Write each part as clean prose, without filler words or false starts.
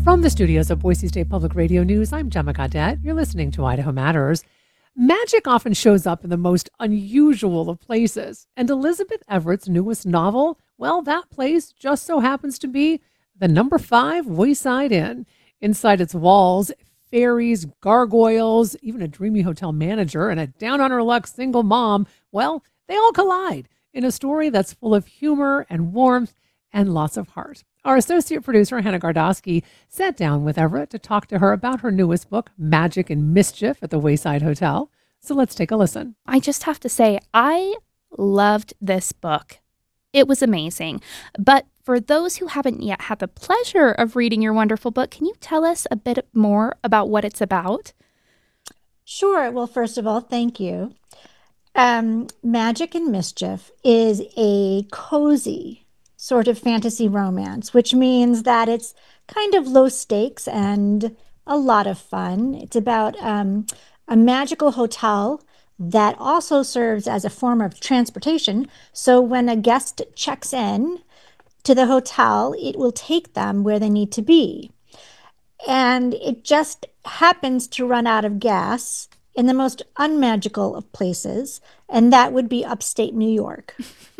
From the studios of Boise State Public Radio News, I'm Gemma Gaudette. You're listening to Idaho Matters. Magic often shows up in the most unusual of places. And Elizabeth Everett's newest novel, well, that place just so happens to be the number 5 Wayside Inn. Inside its walls, fairies, gargoyles, even a dreamy hotel manager, and a down on her luck single mom, well, they all collide in a story that's full of humor and warmth and lots of heart. Our associate producer, Hannah Gardosky, sat down with Everett to talk to her about her newest book, Magic and Mischief at the Wayside Hotel. So let's take a listen. I just have to say, I loved this book. It was amazing. But for those who haven't yet had the pleasure of reading your wonderful book, can you tell us a bit more about what it's about? Sure. Well, first of all, thank you. Magic and Mischief is a cozy sort of fantasy romance, which means that it's kind of low stakes and a lot of fun. It's about a magical hotel that also serves as a form of transportation. So when a guest checks in to the hotel, it will take them where they need to be. And it just happens to run out of gas in the most unmagical of places, and that would be upstate New York.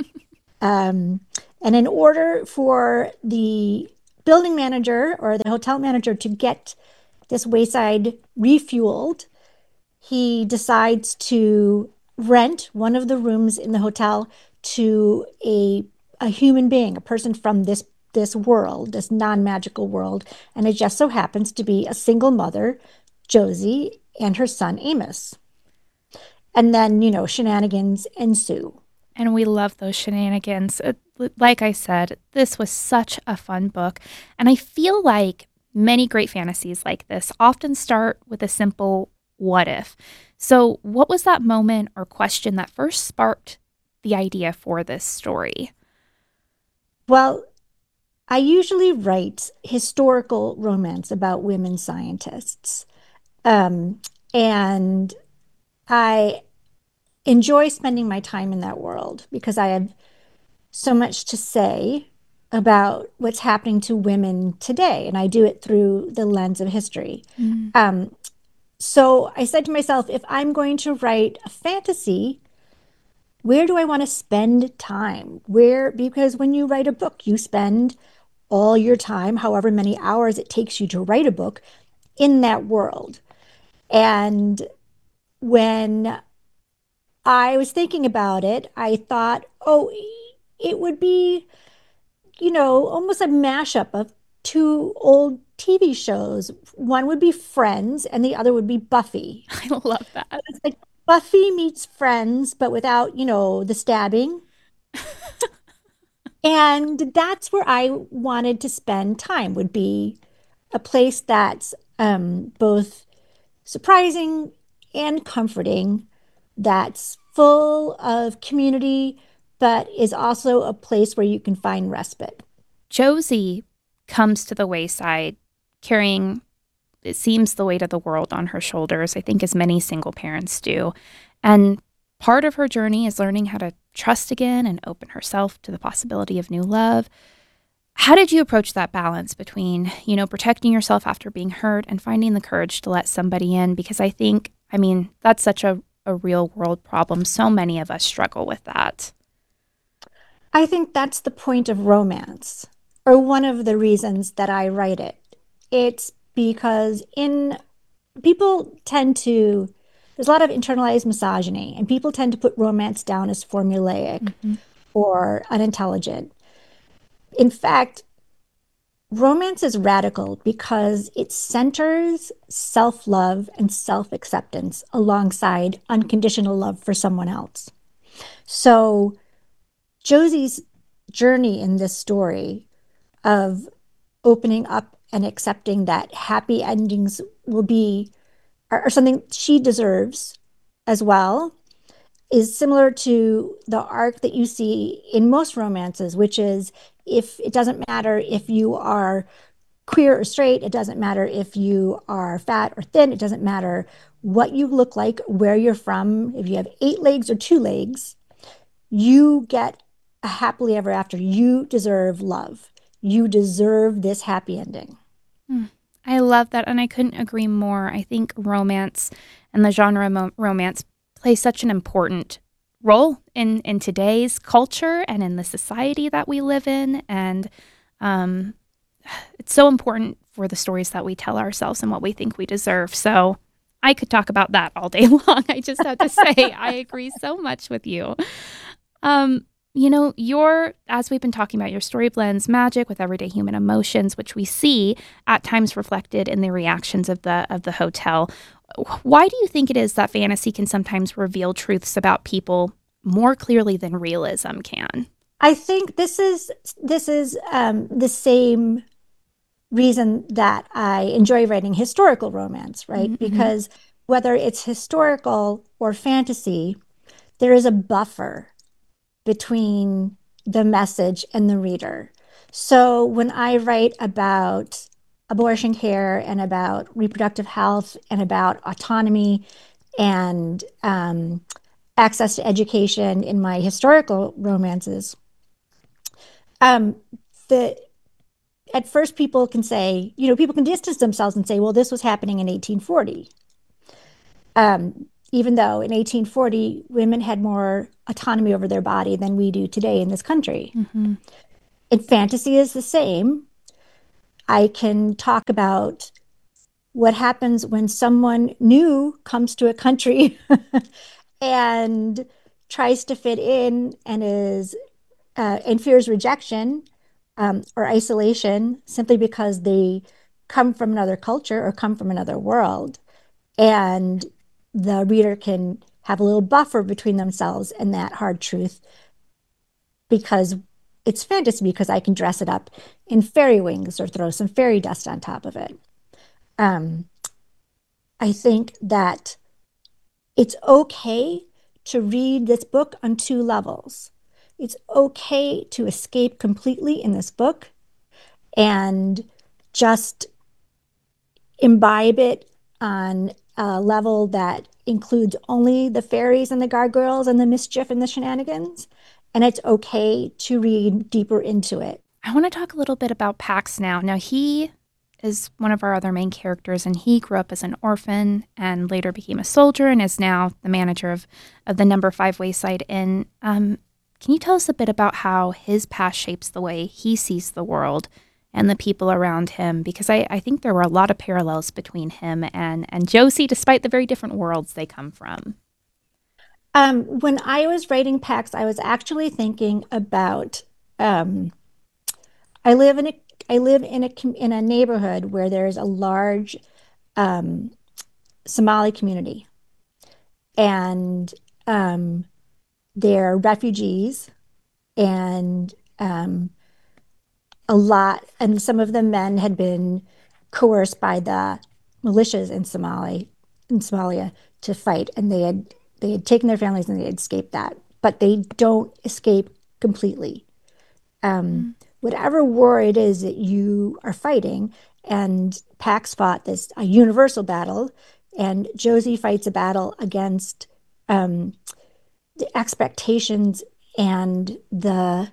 And in order for the building manager or the hotel manager to get this wayside refueled, he decides to rent one of the rooms in the hotel to a human being, a person from this world, this non-magical world. And it just so happens to be a single mother, Josie, and her son, Amos. And then, shenanigans ensue. And we love those shenanigans. Like I said, this was such a fun book. And I feel like many great fantasies like this often start with a simple what if. So what was that moment or question that first sparked the idea for this story? Well, I usually write historical romance about women scientists. And I enjoy spending my time in that world because I have so much to say about what's happening to women today. And I do it through the lens of history. So I said to myself, if I'm going to write a fantasy, where do I want to spend time? Because when you write a book, you spend all your time, however many hours it takes you to write a book, in that world. And when I was thinking about it, I thought, it would be, almost a mashup of 2 old TV shows. One would be Friends and the other would be Buffy. I love that. It's like Buffy meets Friends, but without, the stabbing. And that's where I wanted to spend time, would be a place that's both surprising and comforting, that's full of community, but is also a place where you can find respite. Josie comes to the wayside carrying, it seems, the weight of the world on her shoulders, I think as many single parents do. And part of her journey is learning how to trust again and open herself to the possibility of new love. How did you approach that balance between, protecting yourself after being hurt and finding the courage to let somebody in? Because that's such a real world problem. So many of us struggle with that. I think that's the point of romance, or one of the reasons that I write it. It's because there's a lot of internalized misogyny, and people tend to put romance down as formulaic or unintelligent. In fact, romance is radical because it centers self-love and self-acceptance alongside unconditional love for someone else. So Josie's journey in this story of opening up and accepting that happy endings are something she deserves as well, is similar to the arc that you see in most romances, which is, if it doesn't matter if you are queer or straight, it doesn't matter if you are fat or thin, it doesn't matter what you look like, where you're from, if you have 8 legs or 2 legs, you get a happily ever after. You deserve love. You deserve this happy ending. I love that, and I couldn't agree more. I think romance and the genre romance plays such an important role in today's culture and in the society that we live in, and um, it's so important for the stories that we tell ourselves and what we think we deserve. So I could talk about that all day long. I just have to say, I agree so much with you. Um, as we've been talking about, your story blends magic with everyday human emotions, which we see at times reflected in the reactions of the hotel. Why do you think it is that fantasy can sometimes reveal truths about people more clearly than realism can? I think this is the same reason that I enjoy writing historical romance, right? Mm-hmm. Because whether it's historical or fantasy, there is a buffer between the message and the reader. So when I write about abortion care and about reproductive health and about autonomy and access to education in my historical romances, um, the at first people can say, people can distance themselves and say, well, this was happening in 1840. Even though in 1840, women had more autonomy over their body than we do today in this country. Mm-hmm. And fantasy is the same. I can talk about what happens when someone new comes to a country and tries to fit in and fears rejection or isolation simply because they come from another culture or come from another world. And the reader can have a little buffer between themselves and that hard truth because it's fantasy, because I can dress it up in fairy wings or throw some fairy dust on top of it. Um, I think that it's okay to read this book on two levels. It's okay to escape completely in this book and just imbibe it on a level that includes only the fairies and the gargoyles and the mischief and the shenanigans. And it's okay to read deeper into it. I want to talk a little bit about Pax now. Now, he is one of our other main characters, and he grew up as an orphan and later became a soldier and is now the manager of the Number 5 Wayside Inn. Can you tell us a bit about how his past shapes the way he sees the world and the people around him? Because I think there were a lot of parallels between him and Josie, despite the very different worlds they come from. When I was writing Pax, I was actually thinking about um, I live in a in a neighborhood where there's a large um, Somali community, and um, they're refugees, and and some of the men had been coerced by the militias in Somalia to fight, and they had taken their families and they had escaped that, but they don't escape completely. Um, Mm. Whatever war it is that you are fighting, and Pax fought this a universal battle, and Josie fights a battle against um, the expectations and the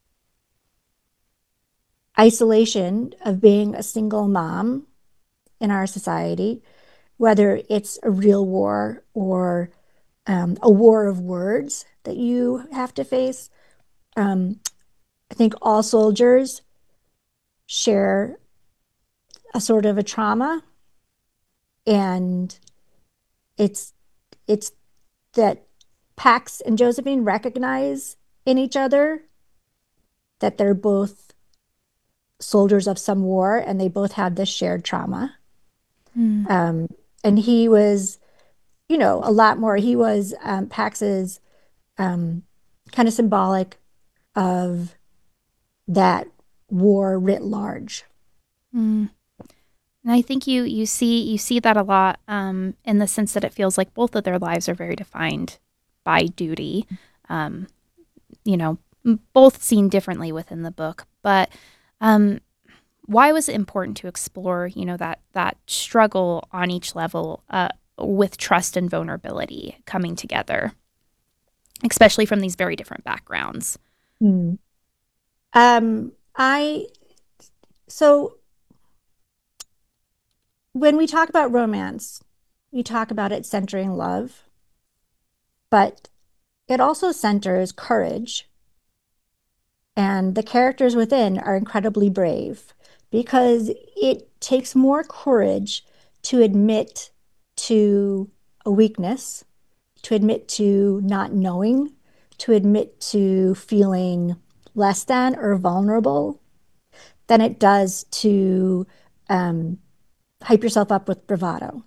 isolation of being a single mom in our society, whether it's a real war or a war of words that you have to face. Um, I think all soldiers share a sort of a trauma, and it's it's that Pax and Josephine recognize in each other that they're both soldiers of some war and they both have this shared trauma. Mm. Um, and he was, a lot more. He was Pax's um, kind of symbolic of that war writ large. Mm. And I think you see that a lot in the sense that it feels like both of their lives are very defined by duty. Um, both seen differently within the book, but um, why was it important to explore, that struggle on each level with trust and vulnerability coming together, especially from these very different backgrounds? Hmm. I so when we talk about romance, we talk about it centering love, but it also centers courage. And the characters within are incredibly brave because it takes more courage to admit to a weakness, to admit to not knowing, to admit to feeling less than or vulnerable than it does to um, hype yourself up with bravado.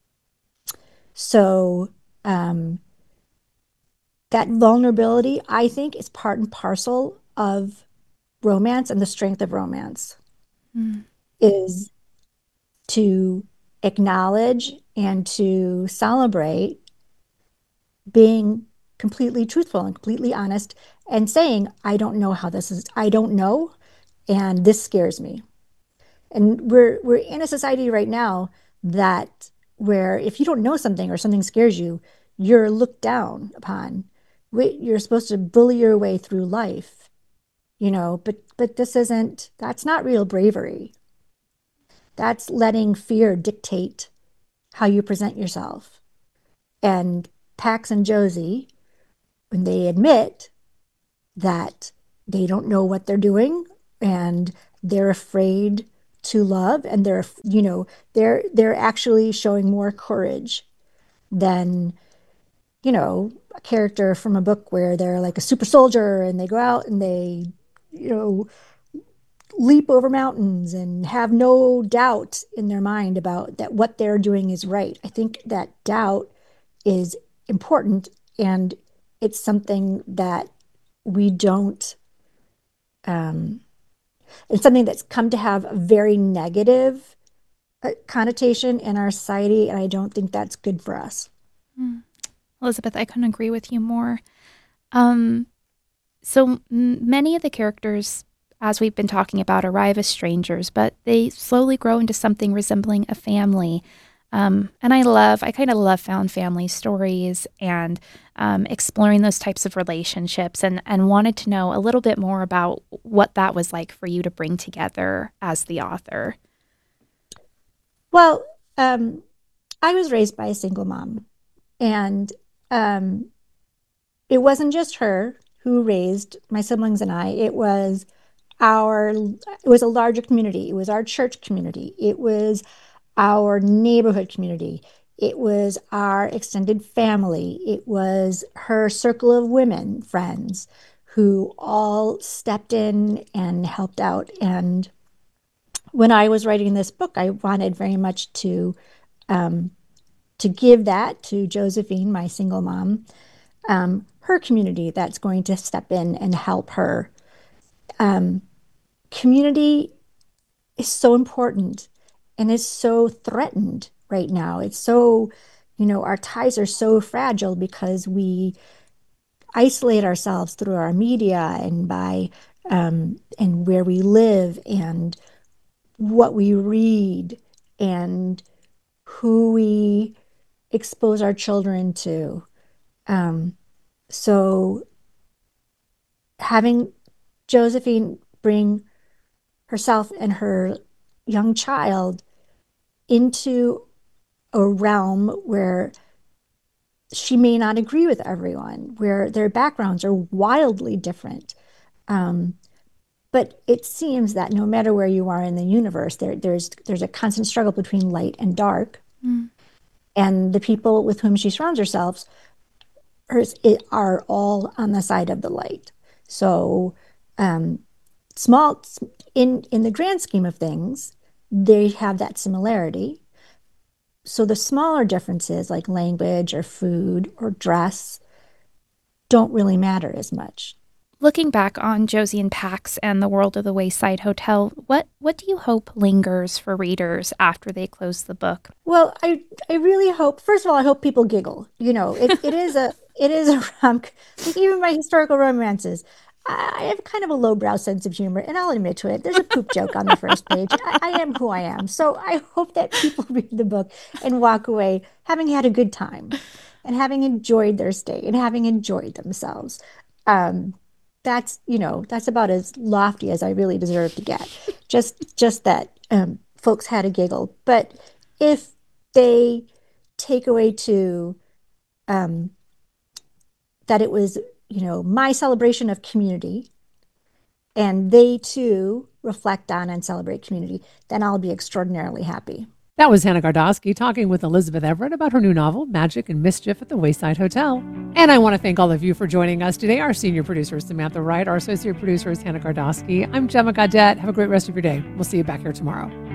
So um, that vulnerability, I think, is part and parcel of romance and the strength of romance Mm. is to acknowledge and to celebrate being completely truthful and completely honest and saying, I don't know how this is, I don't know, and this scares me. And we're in a society right now that where if you don't know something or something scares you, you're looked down upon. You're supposed to bully your way through life, but this isn't, that's not real bravery. That's letting fear dictate how you present yourself. And Pax and Josie, when they admit that they don't know what they're doing and they're afraid to love and they're actually showing more courage than a character from a book where they're like a super soldier and they go out and they you know leap over mountains and have no doubt in their mind about that what they're doing is right. I think that doubt is important, and it's something that we don't um, it's something that's come to have a very negative connotation in our society, and I don't think that's good for us. Mm. Elizabeth, I couldn't agree with you more. Um, Many of the characters, as we've been talking about, arrive as strangers, but they slowly grow into something resembling a family. And I kind of love found family stories and exploring those types of relationships, and wanted to know a little bit more about what that was like for you to bring together as the author. Well, I was raised by a single mom, and um, it wasn't just her who raised my siblings and I. It was a larger community. It was our church community. It was our neighborhood community. It was our extended family. It was her circle of women friends who all stepped in and helped out. And when I was writing this book, I wanted very much um, to give that to Josephine, my single mom, her community that's going to step in and help her. Um, Community is so important and is so threatened right now. It's so, our ties are so fragile because we isolate ourselves through our media and by and where we live and what we read and who we expose our children to. Um, so having Josephine bring herself and her young child into a realm where she may not agree with everyone, where their backgrounds are wildly different. Um, but it seems that no matter where you are in the universe, there's a constant struggle between light and dark. Mm. And the people with whom she surrounds herself are all on the side of the light. So um, small in the grand scheme of things, they have that similarity. So the smaller differences like language or food or dress don't really matter as much. Looking back on Josie and Pax and the World of the Wayside Hotel, what do you hope lingers for readers after they close the book? Well, I really hope, first of all, I hope people giggle. It is a rom, like even my historical romances. I have kind of a lowbrow sense of humor, and I'll admit to it. There's a poop joke on the first page. I am who I am. So I hope that people read the book and walk away having had a good time and having enjoyed their stay and having enjoyed themselves. Um, that's about as lofty as I really deserve to get. Just that folks had a giggle. But if they take away to that it was, my celebration of community, and they too reflect on and celebrate community, then I'll be extraordinarily happy. That was Hannah Gardosky talking with Elizabeth Everett about her new novel, Magic and Mischief at the Wayside Hotel. And I want to thank all of you for joining us today. Our senior producer is Samantha Wright. Our associate producer is Hannah Gardosky. I'm Gemma Gaudette. Have a great rest of your day. We'll see you back here tomorrow.